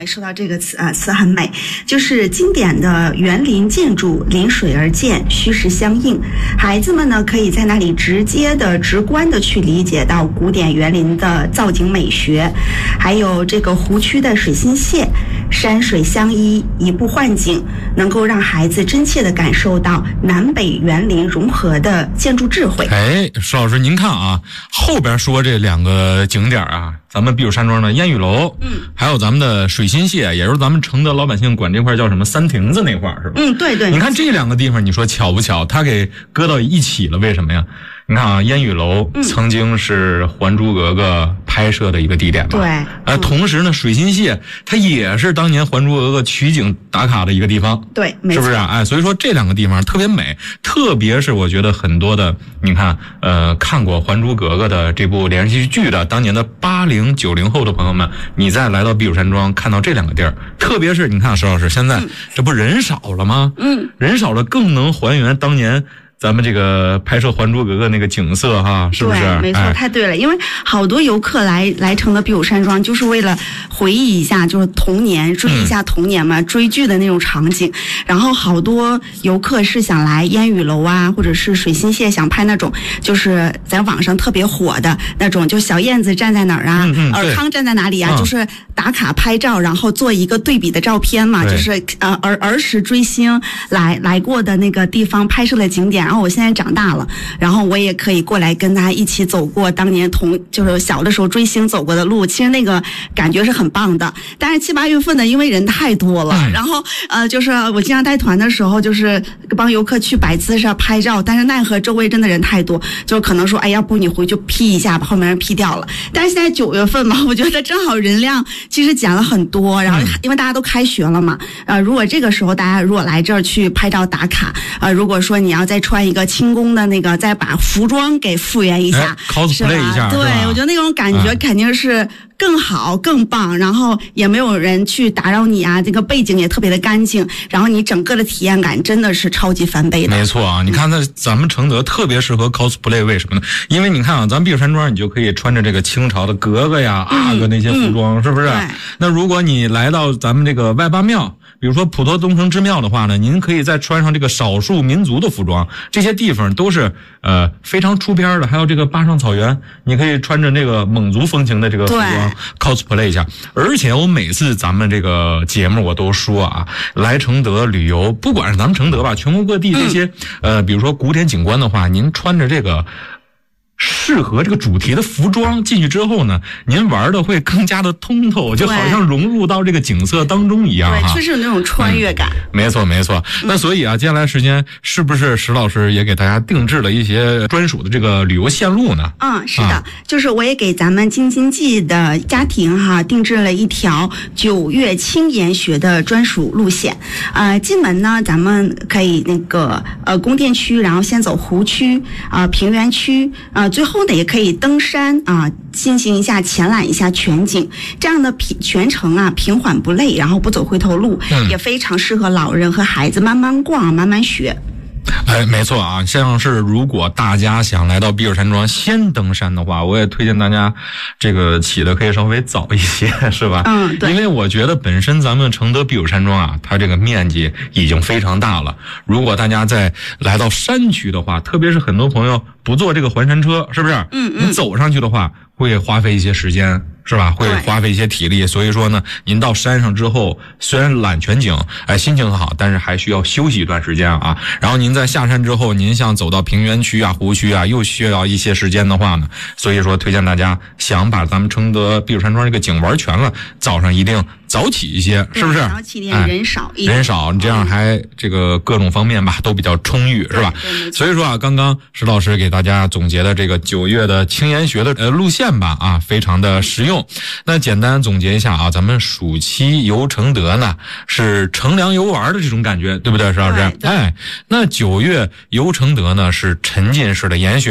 说到这个词很美，就是经典的园林建筑，临水而建，虚实相应。孩子们呢，可以在那里直观的去理解到古典园林的造景美学，还有这个湖区的水心榭，山水相依，移步换景，能够让孩子真切的感受到南北园林融合的建筑智慧。 石老师，您看啊，后边说这两个景点啊，咱们避暑山庄的烟雨楼，还有咱们的水心榭，也就是咱们承德老百姓管这块叫什么三亭子那块是吧？ 对对。 你看这两个地方，你说巧不巧？它给搁到一起了，为什么呀？你看啊，烟雨楼曾经是《还珠格格》拍摄的一个地点吧？ 对。 同时呢，水心榭它也是当年《还珠格格》取景打卡的一个地方。 对， 是不是啊？所以说这两个地方特别美，特别是我觉得很多的，你看，看过《还珠格格》的这部连续剧的当年的80、90后的朋友们，你再来到避暑山庄看到这两个地儿，特别是你看石老师现在这不人少了吗？人少了更能还原当年咱们这个拍摄《还珠格格》那个景色哈，是不是？ 对，没错，太对了。因为好多游客来承德避暑山庄，就是为了回忆一下，就是童年，追忆一下童年嘛，追剧的那种场景。然后好多游客是想来烟雨楼啊，或者是水心榭，想拍那种就是在网上特别火的那种，就小燕子站在哪儿啊，尔康站在哪里啊，就是打卡拍照，然后做一个对比的照片嘛，就是儿时追星来过的那个地方拍摄的景点。然后我现在长大了，然后我也可以过来跟他一起走过当年就是小的时候追星走过的路，其实那个感觉是很棒的。但是7、8月份呢，因为人太多了，然后就是我经常带团的时候，就是帮游客去摆姿势拍照，但是奈何周围真的人太多，就可能说，哎，要不你回去 P 一下，把后面人 P 掉了。但是现在9月份嘛，我觉得正好人量其实减了很多，然后因为大家都开学了嘛，如果这个时候大家如果来这儿去拍照打卡，如果说你要再穿一个轻功的那个，再把服装给复原一下 ，cosplay 一下， 对，我觉得那种感觉肯定是更好更棒，然后也没有人去打扰你啊，这个背景也特别的干净，然后你整个的体验感真的是超级翻倍的。 没错啊，你看咱们承德特别适合 cosplay， 为什么呢？因为你看啊，咱们避暑山庄你就可以穿着这个清朝的格格呀、阿哥那些服装，是不是？那如果你来到咱们这个外八庙，比如说普陀东城之庙的话呢，您可以再穿上这个少数民族的服装，这些地方都是非常出边的。还有这个坝上草原，你可以穿着那个蒙族风情的这个服装 cosplay 一下。而且我每次咱们这个节目我都说啊，来承德旅游，不管是咱们承德吧，全国各地这些比如说古典景观的话，您穿着这个适合这个主题的服装进去之后呢，您玩的会更加的通透，就好像融入到这个景色当中一样对，确实有那种穿越感。 没错没错。那所以啊，接下来时间是不是石老师也给大家定制了一些专属的这个旅游线路呢？ 是的，就是我也给咱们京津冀的家庭定制了一条9月轻研学的专属路线。进门呢，咱们可以那个宫殿区，然后先走湖区平原区最后呢也可以登山进行一下前览一下全景，这样的全程平缓不累，然后不走回头路，也非常适合老人和孩子慢慢逛慢慢学。 没错啊，像是如果大家想来到避暑山庄先登山的话，我也推荐大家这个起的可以稍微早一些，是吧？对。因为我觉得本身咱们承德避暑山庄啊，它这个面积已经非常大了。如果大家再来到山区的话，特别是很多朋友不坐这个环山车，是不是？你走上去的话，会花费一些时间，是吧？会花费一些体力，所以说呢，您到山上之后，虽然览全景，心情很好，但是还需要休息一段时间啊。然后您在下山之后，您想走到平原区湖区又需要一些时间的话呢，所以说推荐大家想把咱们承德避暑山庄这个景玩全了，早上一定早起一些，是不是？ 早起点，人少一点， 人少，这样还这个各种方面吧都比较充裕，是吧？所以说刚刚石老师给大家总结的这个9月的轻研学的路线吧非常的实用。那简单总结一下咱们暑期游承德呢是乘凉游玩的这种感觉，对不对，石老师？那9月游承德呢是沉浸式的研学了，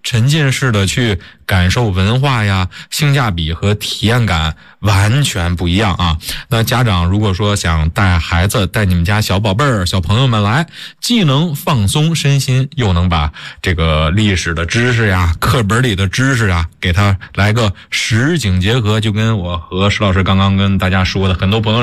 沉浸式的去感受文化呀，性价比和体验感完全不一样啊。那家长如果说想带孩子带你们家小宝贝儿小朋友们来，既能放松身心，又能把这个历史的知识呀课本里的知识啊给他来个实景结合，就跟我和石老师刚刚跟大家说的，很多朋友